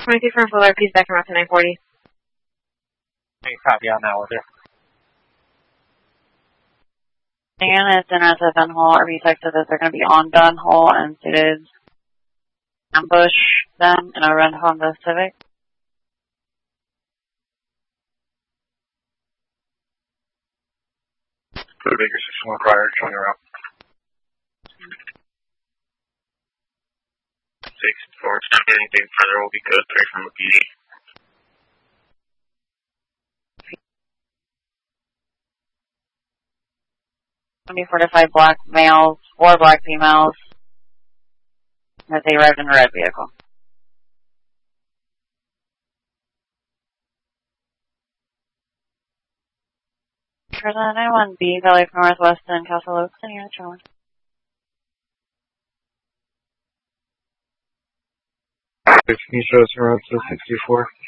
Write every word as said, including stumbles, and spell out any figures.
twenty-two from Fuller, please back around to nine forty. Thanks, copy on that order. Units in at the Dunn Hall are detected that they're going to be on Dunn Hall and suited ambush them in a red Honda Civic. For the Baker six one prior, showing her out. six four, stop anything further will be good, three from the P D. forty-five black males, four black females, as they arrived in a red vehicle. President nine one B, Valley from Northwest and Castle Oaks, and you're challenge. Can you show us around to sixty-four?